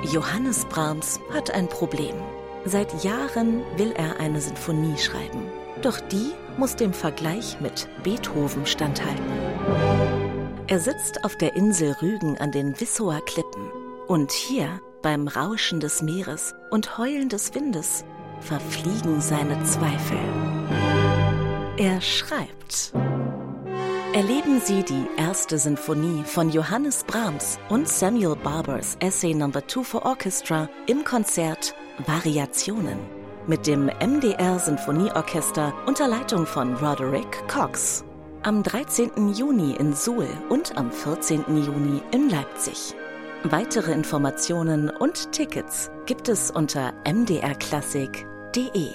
Johannes Brahms hat ein Problem. Seit Jahren will er eine Sinfonie schreiben. Doch die muss dem Vergleich mit Beethoven standhalten. Er sitzt auf der Insel Rügen an den Wissower Klippen. Und hier, beim Rauschen des Meeres und Heulen des Windes, verfliegen seine Zweifel. Er schreibt. Erleben Sie die erste Sinfonie von Johannes Brahms und Samuel Barbers Essay No. 2 for Orchestra im Konzert Variationen mit dem MDR Sinfonieorchester unter Leitung von Roderick Cox. Am 13. Juni in Suhl und am 14. Juni in Leipzig. Weitere Informationen und Tickets gibt es unter mdrklassik.de.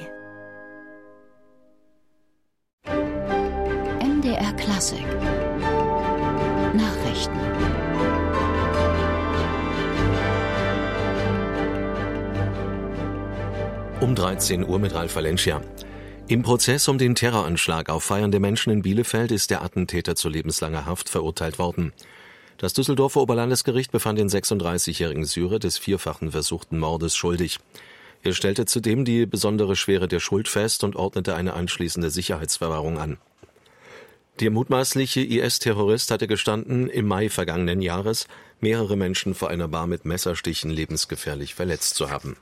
MDR Klassik Nachrichten. Um 13 Uhr mit Ralf Valencia. Im Prozess um den Terroranschlag auf feiernde Menschen in Bielefeld ist der Attentäter zu lebenslanger Haft verurteilt worden. Das Düsseldorfer Oberlandesgericht befand den 36-jährigen Syrer des vierfachen versuchten Mordes schuldig. Er stellte zudem die besondere Schwere der Schuld fest und ordnete eine anschließende Sicherheitsverwahrung an. Der mutmaßliche IS-Terrorist hatte gestanden, im Mai vergangenen Jahres mehrere Menschen vor einer Bar mit Messerstichen lebensgefährlich verletzt zu haben.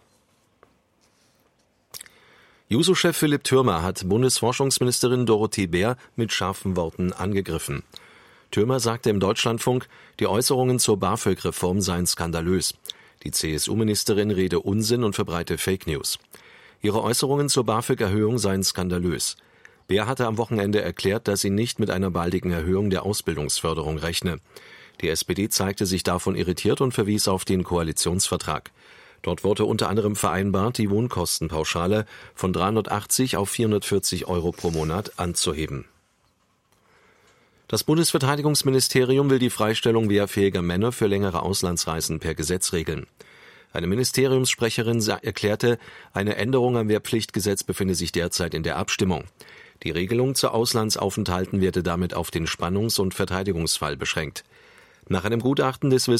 Juso-Chef Philipp Thürmer hat Bundesforschungsministerin Dorothee Bär mit scharfen Worten angegriffen. Thürmer sagte im Deutschlandfunk, die Äußerungen zur BAföG-Reform seien skandalös. Die CSU-Ministerin rede Unsinn und verbreite Fake News. Ihre Äußerungen zur BAföG-Erhöhung seien skandalös. Bär hatte am Wochenende erklärt, dass sie nicht mit einer baldigen Erhöhung der Ausbildungsförderung rechne. Die SPD zeigte sich davon irritiert und verwies auf den Koalitionsvertrag. Dort wurde unter anderem vereinbart, die Wohnkostenpauschale von 380 auf 440 € pro Monat anzuheben. Das Bundesverteidigungsministerium will die Freistellung wehrfähiger Männer für längere Auslandsreisen per Gesetz regeln. Eine Ministeriumssprecherin erklärte, eine Änderung am Wehrpflichtgesetz befinde sich derzeit in der Abstimmung. Die Regelung zu Auslandsaufenthalten werde damit auf den Spannungs- und Verteidigungsfall beschränkt. Nach einem Gutachten des